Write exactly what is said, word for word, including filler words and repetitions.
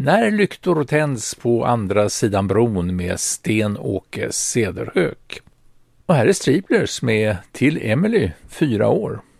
När lyktor tänds på andra sidan bron med Sten-Åke Cederhök. Och här är Striplers med Till Emily, fyra år.